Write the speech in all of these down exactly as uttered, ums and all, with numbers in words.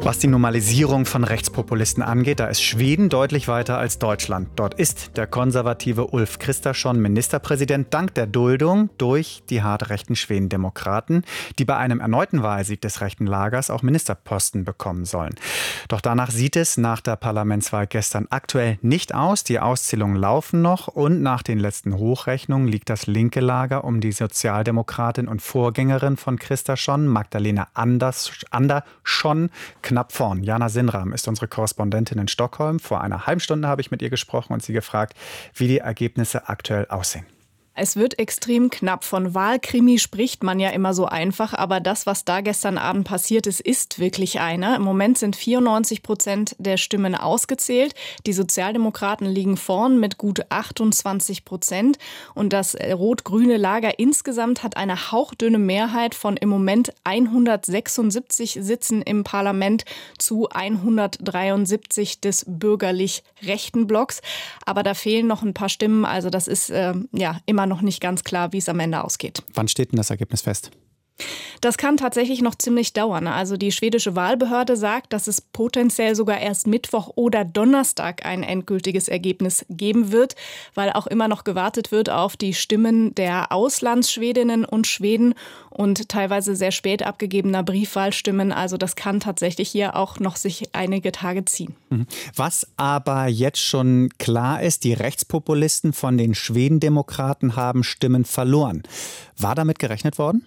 Was die Normalisierung von Rechtspopulisten angeht, da ist Schweden deutlich weiter als Deutschland. Dort ist der konservative Ulf Kristersson Ministerpräsident dank der Duldung durch die hart rechten Schwedendemokraten, die bei einem erneuten Wahlsieg des rechten Lagers auch Ministerposten bekommen sollen. Doch danach sieht es nach der Parlamentswahl gestern aktuell nicht aus. Die Auszählungen laufen noch und nach den letzten Hochrechnungen liegt das linke Lager um die Sozialdemokratin und Vorgängerin von Kristersson, Magdalena Andersson, knapp vorn. Jana Sinram ist unsere Korrespondentin in Stockholm. Vor einer halben Stunde habe ich mit ihr gesprochen und sie gefragt, wie die Ergebnisse aktuell aussehen. Es wird extrem knapp. Von Wahlkrimi spricht man ja immer so einfach, aber das, was da gestern Abend passiert ist, ist wirklich einer. Im Moment sind vierundneunzig Prozent der Stimmen ausgezählt. Die Sozialdemokraten liegen vorn mit gut achtundzwanzig Prozent und das rot-grüne Lager insgesamt hat eine hauchdünne Mehrheit von im Moment hundertsechsundsiebzig Sitzen im Parlament zu hundertdreiundsiebzig des bürgerlich-rechten Blocks. Aber da fehlen noch ein paar Stimmen, also das ist äh, ja immer noch nicht ganz klar, wie es am Ende ausgeht. Wann steht denn das Ergebnis fest? Das kann tatsächlich noch ziemlich dauern. Also die schwedische Wahlbehörde sagt, dass es potenziell sogar erst Mittwoch oder Donnerstag ein endgültiges Ergebnis geben wird, weil auch immer noch gewartet wird auf die Stimmen der Auslandsschwedinnen und Schweden und teilweise sehr spät abgegebener Briefwahlstimmen. Also das kann tatsächlich hier auch noch sich einige Tage ziehen. Was aber jetzt schon klar ist, die Rechtspopulisten von den Schwedendemokraten haben Stimmen verloren. War damit gerechnet worden?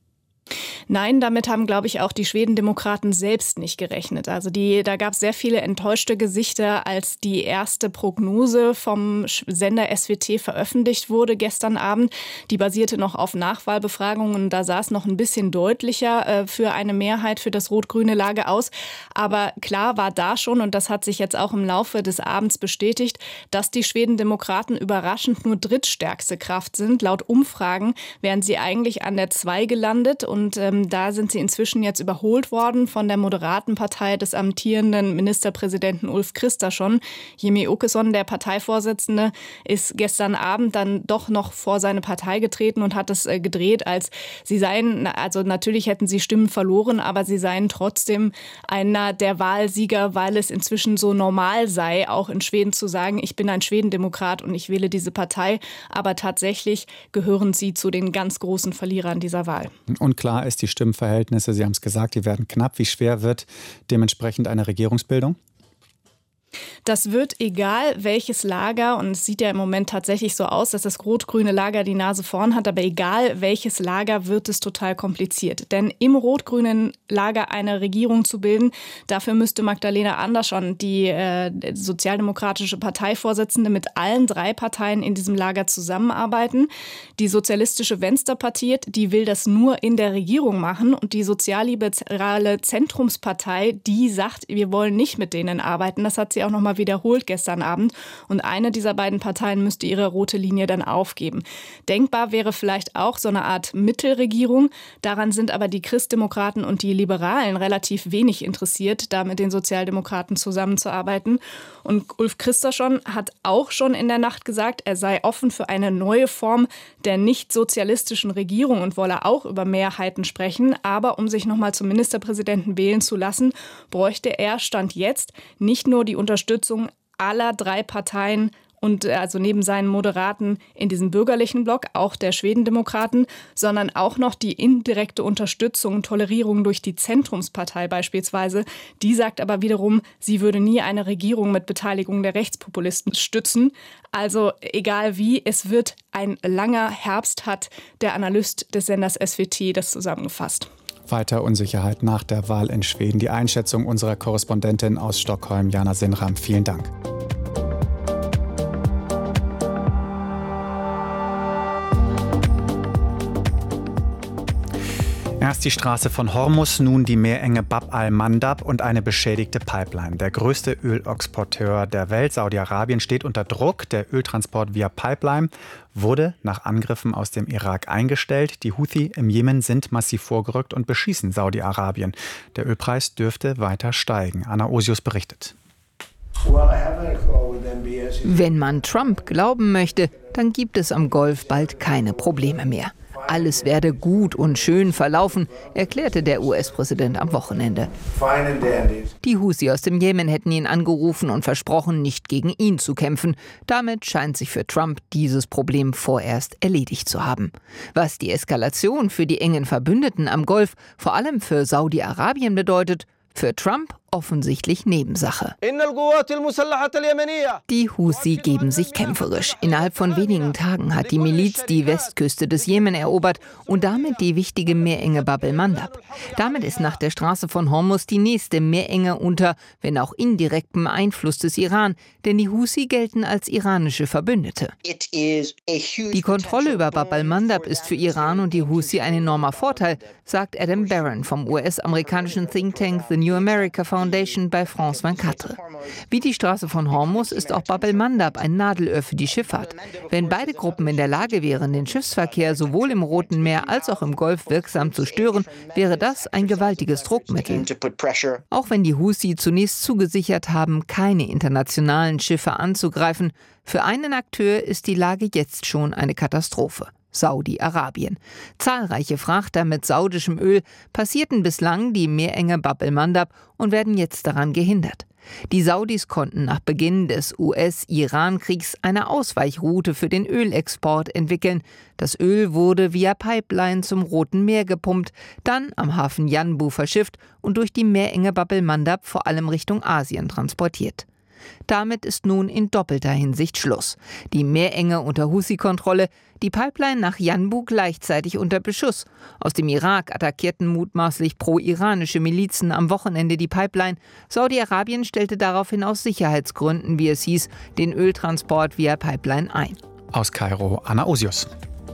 Nein, damit haben, glaube ich, auch die Schwedendemokraten selbst nicht gerechnet. Also die, da gab es sehr viele enttäuschte Gesichter, als die erste Prognose vom Sender S W T veröffentlicht wurde gestern Abend. Die basierte noch auf Nachwahlbefragungen und da sah es noch ein bisschen deutlicher äh, für eine Mehrheit für das rot-grüne Lager aus. Aber klar war da schon, und das hat sich jetzt auch im Laufe des Abends bestätigt, dass die Schwedendemokraten überraschend nur drittstärkste Kraft sind. Laut Umfragen wären sie eigentlich an der zwei gelandet. Und ähm, da sind sie inzwischen jetzt überholt worden von der moderaten Partei des amtierenden Ministerpräsidenten Ulf Kristersson. Jimmie Åkesson, der Parteivorsitzende, ist gestern Abend dann doch noch vor seine Partei getreten und hat es äh, gedreht, als sie seien, also natürlich hätten sie Stimmen verloren, aber sie seien trotzdem einer der Wahlsieger, weil es inzwischen so normal sei, auch in Schweden zu sagen, ich bin ein Schwedendemokrat und ich wähle diese Partei. Aber tatsächlich gehören sie zu den ganz großen Verlierern dieser Wahl. Und klar ist, die Stimmenverhältnisse, Sie haben es gesagt, die werden knapp. Wie schwer wird dementsprechend eine Regierungsbildung? Das wird egal, welches Lager, und es sieht ja im Moment tatsächlich so aus, dass das rot-grüne Lager die Nase vorn hat, aber egal welches Lager, wird es total kompliziert. Denn im rot-grünen Lager eine Regierung zu bilden, dafür müsste Magdalena Andersson, die äh, sozialdemokratische Parteivorsitzende, mit allen drei Parteien in diesem Lager zusammenarbeiten. Die sozialistische Venstrepartie, die will das nur in der Regierung machen, und die sozialliberale Zentrumspartei, die sagt, wir wollen nicht mit denen arbeiten. Das hat sie auch noch mal wiederholt gestern Abend. Und eine dieser beiden Parteien müsste ihre rote Linie dann aufgeben. Denkbar wäre vielleicht auch so eine Art Mittelregierung. Daran sind aber die Christdemokraten und die Liberalen relativ wenig interessiert, da mit den Sozialdemokraten zusammenzuarbeiten. Und Ulf Kristersson hat auch schon in der Nacht gesagt, er sei offen für eine neue Form der nicht-sozialistischen Regierung und wolle auch über Mehrheiten sprechen. Aber um sich noch mal zum Ministerpräsidenten wählen zu lassen, bräuchte er, Stand jetzt, nicht nur die Unterstützung aller drei Parteien und also neben seinen Moderaten in diesem bürgerlichen Block, auch der Schwedendemokraten, sondern auch noch die indirekte Unterstützung und Tolerierung durch die Zentrumspartei beispielsweise. Die sagt aber wiederum, sie würde nie eine Regierung mit Beteiligung der Rechtspopulisten stützen. Also egal wie, es wird ein langer Herbst, hat der Analyst des Senders S W T das zusammengefasst. Weiter Unsicherheit nach der Wahl in Schweden. Die Einschätzung unserer Korrespondentin aus Stockholm, Jana Sinram. Vielen Dank. Erst die Straße von Hormuz, nun die Meerenge Bab al-Mandab und eine beschädigte Pipeline. Der größte Ölexporteur der Welt, Saudi-Arabien, steht unter Druck. Der Öltransport via Pipeline wurde nach Angriffen aus dem Irak eingestellt. Die Houthi im Jemen sind massiv vorgerückt und beschießen Saudi-Arabien. Der Ölpreis dürfte weiter steigen. Anna Osius berichtet. Wenn man Trump glauben möchte, dann gibt es am Golf bald keine Probleme mehr. Alles werde gut und schön verlaufen, erklärte der U S-Präsident am Wochenende. Die Husi aus dem Jemen hätten ihn angerufen und versprochen, nicht gegen ihn zu kämpfen. Damit scheint sich für Trump dieses Problem vorerst erledigt zu haben. Was die Eskalation für die engen Verbündeten am Golf, vor allem für Saudi-Arabien bedeutet, für Trump offensichtlich Nebensache. Die Husi geben sich kämpferisch. Innerhalb von wenigen Tagen hat die Miliz die Westküste des Jemen erobert und damit die wichtige Meerenge Bab el-Mandab. Damit ist nach der Straße von Hormuz die nächste Meerenge unter, wenn auch indirektem Einfluss des Iran, denn die Husi gelten als iranische Verbündete. Die Kontrolle über Bab el-Mandab ist für Iran und die Husi ein enormer Vorteil, sagt Adam Barron vom U S-amerikanischen Think Tank The New America Foundation bei France vierundzwanzig. Wie die Straße von Hormuz ist auch Bab el-Mandab ein Nadelöhr für die Schifffahrt. Wenn beide Gruppen in der Lage wären, den Schiffsverkehr sowohl im Roten Meer als auch im Golf wirksam zu stören, wäre das ein gewaltiges Druckmittel. Auch wenn die Husi zunächst zugesichert haben, keine internationalen Schiffe anzugreifen, für einen Akteur ist die Lage jetzt schon eine Katastrophe: Saudi-Arabien. Zahlreiche Frachter mit saudischem Öl passierten bislang die Meerenge Bab el-Mandab und werden jetzt daran gehindert. Die Saudis konnten nach Beginn des U S-Iran-Kriegs eine Ausweichroute für den Ölexport entwickeln. Das Öl wurde via Pipeline zum Roten Meer gepumpt, dann am Hafen Yanbu verschifft und durch die Meerenge Bab el-Mandab vor allem Richtung Asien transportiert. Damit ist nun in doppelter Hinsicht Schluss. Die Meerenge unter Husi-Kontrolle, die Pipeline nach Yanbu gleichzeitig unter Beschuss. Aus dem Irak attackierten mutmaßlich pro-iranische Milizen am Wochenende die Pipeline. Saudi-Arabien stellte daraufhin aus Sicherheitsgründen, wie es hieß, den Öltransport via Pipeline ein. Aus Kairo, Anna Osius.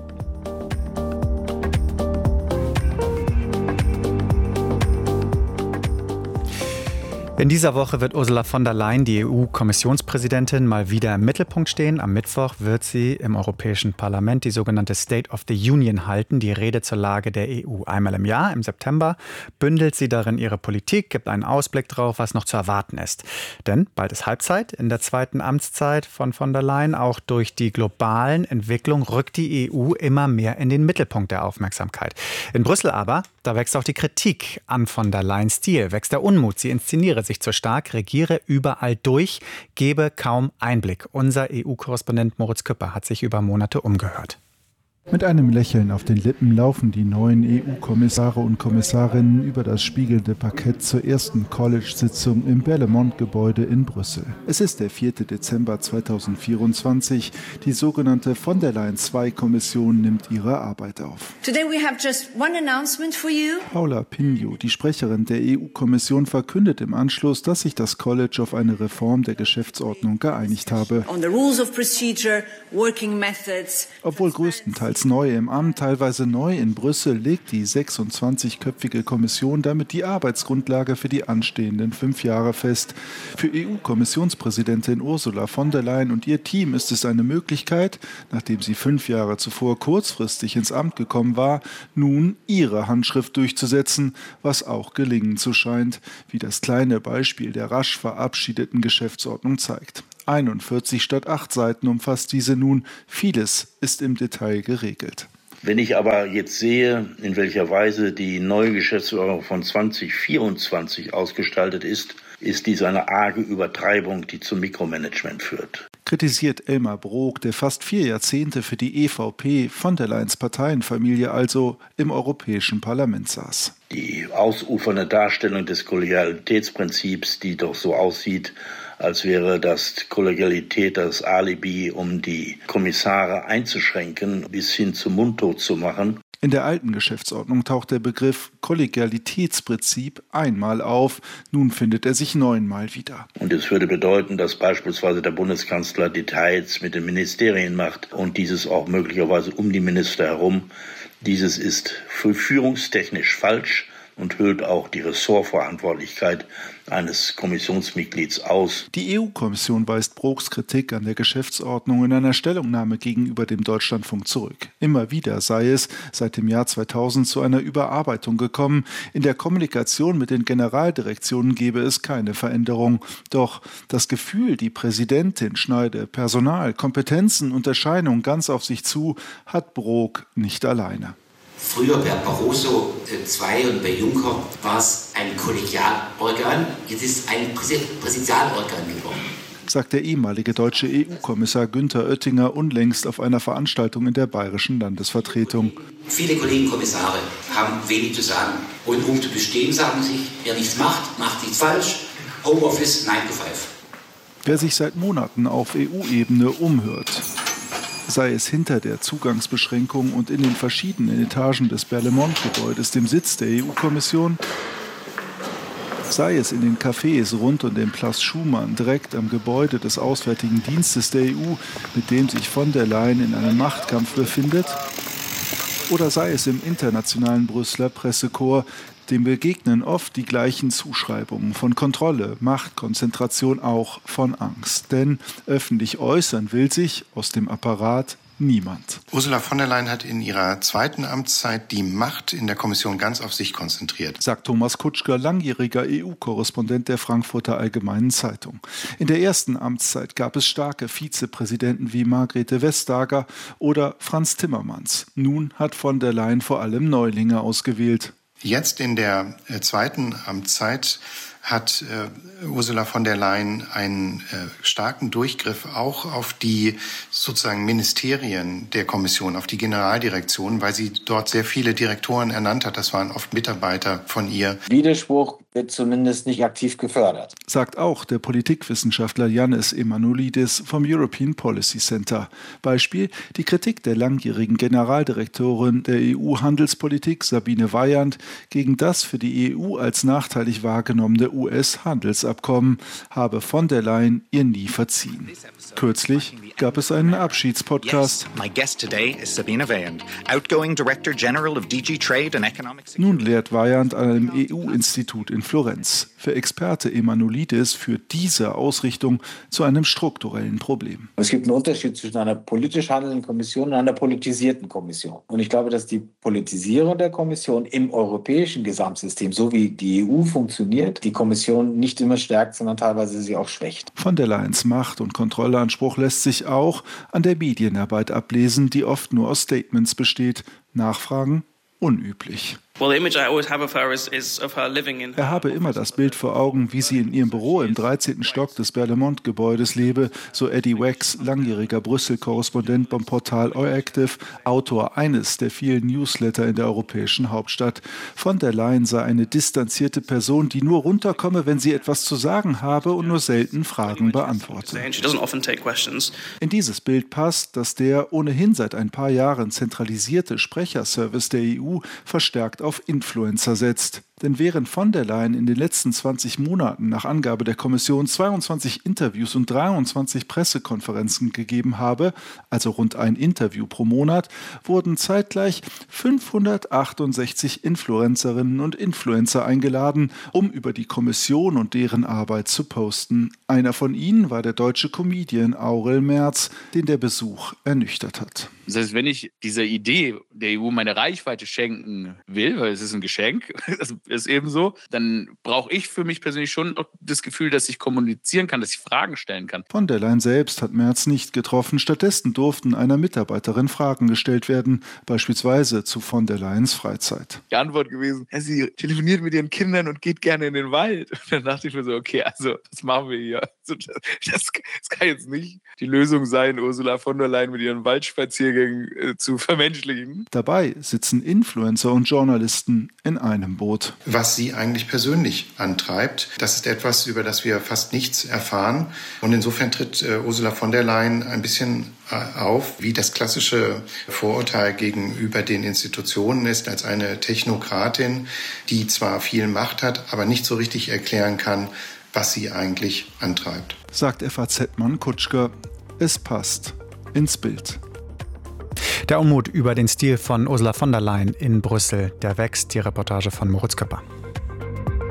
In dieser Woche wird Ursula von der Leyen, die E U-Kommissionspräsidentin, mal wieder im Mittelpunkt stehen. Am Mittwoch wird sie im Europäischen Parlament die sogenannte State of the Union halten, die Rede zur Lage der E U. Einmal im Jahr, im September, bündelt sie darin ihre Politik, gibt einen Ausblick drauf, was noch zu erwarten ist. Denn bald ist Halbzeit in der zweiten Amtszeit von von der Leyen. Auch durch die globalen Entwicklungen rückt die E U immer mehr in den Mittelpunkt der Aufmerksamkeit. In Brüssel aber, da wächst auch die Kritik an von der Leyens Stil, wächst der Unmut. Sie inszeniere sich zu stark, regiere überall durch, gebe kaum Einblick. Unser E U-Korrespondent Moritz Küpper hat sich über Monate umgehört. Mit einem Lächeln auf den Lippen laufen die neuen E U-Kommissare und Kommissarinnen über das spiegelnde Parkett zur ersten College-Sitzung im Berlaymont-Gebäude in Brüssel. Es ist der vierte Dezember zweitausendvierundzwanzig. Die sogenannte von der Leyen zwei Kommission nimmt ihre Arbeit auf. Today we have just one announcement for you. Paula Pinho, die Sprecherin der E U-Kommission, verkündet im Anschluss, dass sich das College auf eine Reform der Geschäftsordnung geeinigt habe. On the rules of procedure, working methods. Obwohl größtenteils neu im Amt, teilweise neu in Brüssel, legt die sechsundzwanzigköpfige Kommission damit die Arbeitsgrundlage für die anstehenden fünf Jahre fest. Für E U-Kommissionspräsidentin Ursula von der Leyen und ihr Team ist es eine Möglichkeit, nachdem sie fünf Jahre zuvor kurzfristig ins Amt gekommen war, nun ihre Handschrift durchzusetzen, was auch gelingen zu scheint, wie das kleine Beispiel der rasch verabschiedeten Geschäftsordnung zeigt. einundvierzig statt acht Seiten umfasst diese nun. Vieles ist im Detail geregelt. Wenn ich aber jetzt sehe, in welcher Weise die neue Geschäftsordnung von zweitausendvierundzwanzig ausgestaltet ist, ist dies eine arge Übertreibung, die zum Mikromanagement führt. Kritisiert Elmar Brok, der fast vier Jahrzehnte für die E V P, von der Leyens Parteienfamilie also, im Europäischen Parlament saß. Die ausufernde Darstellung des Kollegialitätsprinzips, die doch so aussieht, als wäre das Kollegialität das Alibi, um die Kommissare einzuschränken, bis hin zum Mundtot zu machen. In der alten Geschäftsordnung taucht der Begriff Kollegialitätsprinzip einmal auf, nun findet er sich neunmal wieder. Und es würde bedeuten, dass beispielsweise der Bundeskanzler Details mit den Ministerien macht und dieses auch möglicherweise um die Minister herum. Dieses ist führungstechnisch falsch. und höhlt auch die Ressortverantwortlichkeit eines Kommissionsmitglieds aus. Die E U-Kommission weist Broks Kritik an der Geschäftsordnung in einer Stellungnahme gegenüber dem Deutschlandfunk zurück. Immer wieder sei es seit dem Jahr zweitausend zu einer Überarbeitung gekommen. In der Kommunikation mit den Generaldirektionen gebe es keine Veränderung. Doch das Gefühl, die Präsidentin schneide Personal, Kompetenzen und Erscheinungen ganz auf sich zu, hat Brok nicht alleine. Früher bei Barroso zwei und bei Juncker war es ein Kollegialorgan, jetzt ist es ein Präsidialorgan geworden, sagt der ehemalige deutsche E U-Kommissar Günther Oettinger unlängst auf einer Veranstaltung in der bayerischen Landesvertretung. Viele Kollegen Kommissare haben wenig zu sagen. Und um zu bestehen, sagen sich, wer nichts macht, macht nichts falsch. Homeoffice nine to five. Wer sich seit Monaten auf E U-Ebene umhört, sei es hinter der Zugangsbeschränkung und in den verschiedenen Etagen des Berlaymont-Gebäudes, dem Sitz der E U-Kommission, sei es in den Cafés rund um den Place Schumann, direkt am Gebäude des Auswärtigen Dienstes der E U, mit dem sich von der Leyen in einem Machtkampf befindet, oder sei es im internationalen Brüsseler Pressekorps, dem begegnen oft die gleichen Zuschreibungen von Kontrolle, Machtkonzentration, auch von Angst. Denn öffentlich äußern will sich aus dem Apparat niemand. Ursula von der Leyen hat in ihrer zweiten Amtszeit die Macht in der Kommission ganz auf sich konzentriert, sagt Thomas Kutschger, langjähriger E U-Korrespondent der Frankfurter Allgemeinen Zeitung. In der ersten Amtszeit gab es starke Vizepräsidenten wie Margrethe Vestager oder Franz Timmermans. Nun hat von der Leyen vor allem Neulinge ausgewählt. Jetzt in der äh, zweiten Amtszeit hat äh, Ursula von der Leyen einen äh, starken Durchgriff auch auf die sozusagen Ministerien der Kommission, auf die Generaldirektion, weil sie dort sehr viele Direktoren ernannt hat. Das waren oft Mitarbeiter von ihr. Widerspruch wird zumindest nicht aktiv gefördert, sagt auch der Politikwissenschaftler Yannis Emanuelidis vom European Policy Center. Beispiel die Kritik der langjährigen Generaldirektorin der E U-Handelspolitik Sabine Weyand gegen das für die E U als nachteilig wahrgenommene U S-Handelsabkommen habe von der Leyen ihr nie verziehen. Kürzlich gab es einen Abschiedspodcast. Nun lehrt Weyand an einem E U-Institut in Florenz. Für Experte Emanuelidis führt diese Ausrichtung zu einem strukturellen Problem. Es gibt einen Unterschied zwischen einer politisch handelnden Kommission und einer politisierten Kommission. Und ich glaube, dass die Politisierung der Kommission im europäischen Gesamtsystem, so wie die E U funktioniert, die Kommission nicht immer stärkt, sondern teilweise sie auch schwächt. Von der Leyens Macht- und Kontrolleanspruch lässt sich auch an der Medienarbeit ablesen, die oft nur aus Statements besteht. Nachfragen unüblich. Er habe immer das Bild vor Augen, wie sie in ihrem Büro im dreizehnten Stock des Berlaymont-Gebäudes lebe, so Eddie Wax, langjähriger Brüssel-Korrespondent beim Portal Euactiv, Autor eines der vielen Newsletter in der europäischen Hauptstadt. Von der Leyen sei eine distanzierte Person, die nur runterkomme, wenn sie etwas zu sagen habe und nur selten Fragen beantworte. In dieses Bild passt, dass der ohnehin seit ein paar Jahren zentralisierte Sprecherservice der E U verstärkt auf Influencer setzt. Denn während von der Leyen in den letzten zwanzig Monaten nach Angabe der Kommission zweiundzwanzig Interviews und dreiundzwanzig Pressekonferenzen gegeben habe, also rund ein Interview pro Monat, wurden zeitgleich fünfhundertachtundsechzig Influencerinnen und Influencer eingeladen, um über die Kommission und deren Arbeit zu posten. Einer von ihnen war der deutsche Comedian Aurel Merz, den der Besuch ernüchtert hat. Selbst wenn ich dieser Idee der E U meine Reichweite schenken will, weil es ist ein Geschenk, das ist eben so, dann brauche ich für mich persönlich schon das Gefühl, dass ich kommunizieren kann, dass ich Fragen stellen kann. Von der Leyen selbst hat Merz nicht getroffen. Stattdessen durften einer Mitarbeiterin Fragen gestellt werden, beispielsweise zu von der Leyens Freizeit. Die Antwort gewesen, ja, sie telefoniert mit ihren Kindern und geht gerne in den Wald. Und dann dachte ich mir so, okay, also was machen wir hier? Also, das, das, das kann jetzt nicht die Lösung sein, Ursula von der Leyen mit ihren Waldspaziergängen äh, zu vermenschlichen. Dabei sitzen Influencer und Journalisten in einem Boot. Was sie eigentlich persönlich antreibt, das ist etwas, über das wir fast nichts erfahren. Und insofern tritt äh, Ursula von der Leyen ein bisschen äh, auf, wie das klassische Vorurteil gegenüber den Institutionen ist, als eine Technokratin, die zwar viel Macht hat, aber nicht so richtig erklären kann, was sie eigentlich antreibt. Sagt F A Z-Mann Kutschger, es passt ins Bild. Der Unmut über den Stil von Ursula von der Leyen in Brüssel, der wächst. Die Reportage von Moritz Köpper.